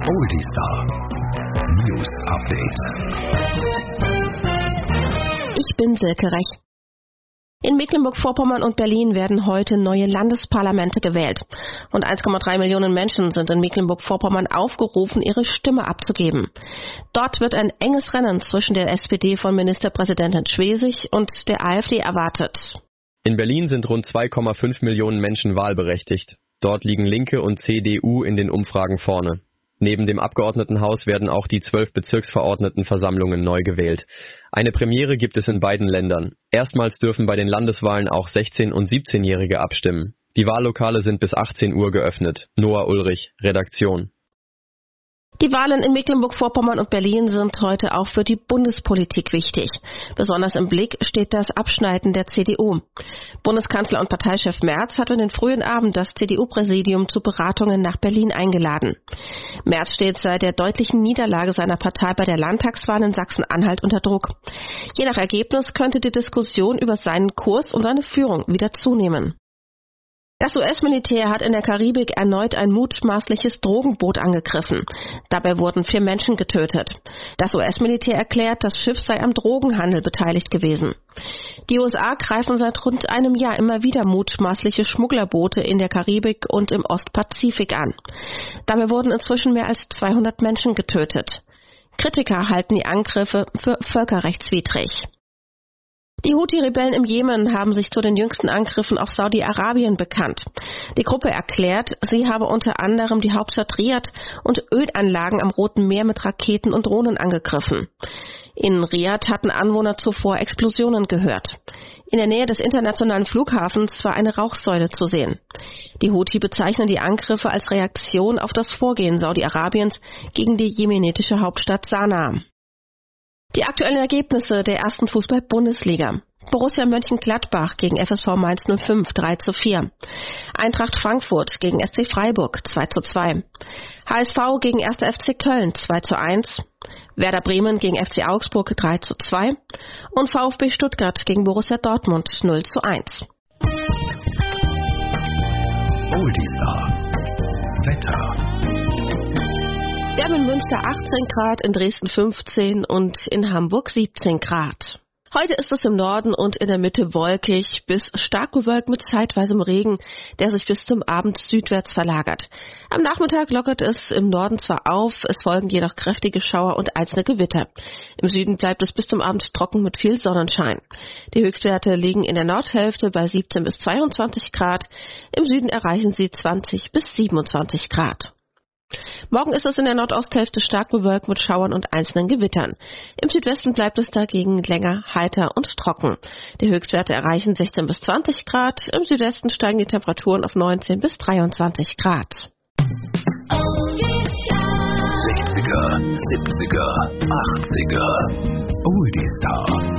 Oldistar News Update. Ich bin Silke Rech. In Mecklenburg-Vorpommern und Berlin werden heute neue Landesparlamente gewählt. Rund 1,3 Millionen Menschen sind in Mecklenburg-Vorpommern aufgerufen, ihre Stimme abzugeben. Dort wird ein enges Rennen zwischen der SPD von Ministerpräsidentin Schwesig und der AfD erwartet. In Berlin sind rund 2,5 Millionen Menschen wahlberechtigt. Dort liegen Linke und CDU in den Umfragen vorne. Neben dem Abgeordnetenhaus werden auch die 12 Bezirksverordnetenversammlungen neu gewählt. Eine Premiere gibt es in beiden Ländern. Erstmals dürfen bei den Landeswahlen auch 16- und 17-Jährige abstimmen. Die Wahllokale sind bis 18 Uhr geöffnet. Noah Ulrich, Redaktion. Die Wahlen in Mecklenburg-Vorpommern und Berlin sind heute auch für die Bundespolitik wichtig. Besonders im Blick steht das Abschneiden der CDU. Bundeskanzler und Parteichef Merz hat in den frühen Abend das CDU-Präsidium zu Beratungen nach Berlin eingeladen. Merz steht seit der deutlichen Niederlage seiner Partei bei der Landtagswahl in Sachsen-Anhalt unter Druck. Je nach Ergebnis könnte die Diskussion über seinen Kurs und seine Führung wieder zunehmen. Das US-Militär hat in der Karibik erneut ein mutmaßliches Drogenboot angegriffen. Dabei wurden 4 Menschen getötet. Das US-Militär erklärt, das Schiff sei am Drogenhandel beteiligt gewesen. Die USA greifen seit rund einem Jahr immer wieder mutmaßliche Schmugglerboote in der Karibik und im Ostpazifik an. Dabei wurden inzwischen mehr als 200 Menschen getötet. Kritiker halten die Angriffe für völkerrechtswidrig. Die Houthi-Rebellen im Jemen haben sich zu den jüngsten Angriffen auf Saudi-Arabien bekannt. Die Gruppe erklärt, sie habe unter anderem die Hauptstadt Riad und Ölanlagen am Roten Meer mit Raketen und Drohnen angegriffen. In Riad hatten Anwohner zuvor Explosionen gehört. In der Nähe des internationalen Flughafens war eine Rauchsäule zu sehen. Die Houthi bezeichnen die Angriffe als Reaktion auf das Vorgehen Saudi-Arabiens gegen die jemenitische Hauptstadt Sanaa. Die aktuellen Ergebnisse der ersten Fußball-Bundesliga. Borussia Mönchengladbach gegen FSV Mainz 05 3:4. Eintracht Frankfurt gegen SC Freiburg 2:2. HSV gegen 1. FC Köln 2:1. Werder Bremen gegen FC Augsburg 3:2. Und VfB Stuttgart gegen Borussia Dortmund 0:1. Oldistar Wetter. Wir haben in Münster 18 Grad, in Dresden 15 und in Hamburg 17 Grad. Heute ist es im Norden und in der Mitte wolkig bis stark bewölkt mit zeitweisem Regen, der sich bis zum Abend südwärts verlagert. Am Nachmittag lockert es im Norden zwar auf, es folgen jedoch kräftige Schauer und einzelne Gewitter. Im Süden bleibt es bis zum Abend trocken mit viel Sonnenschein. Die Höchstwerte liegen in der Nordhälfte bei 17 bis 22 Grad, im Süden erreichen sie 20 bis 27 Grad. Morgen ist es in der Nordosthälfte stark bewölkt mit Schauern und einzelnen Gewittern. Im Südwesten bleibt es dagegen länger heiter und trocken. Die Höchstwerte erreichen 16 bis 20 Grad. Im Südwesten steigen die Temperaturen auf 19 bis 23 Grad. 60er, 70er, 80er. Oldistar.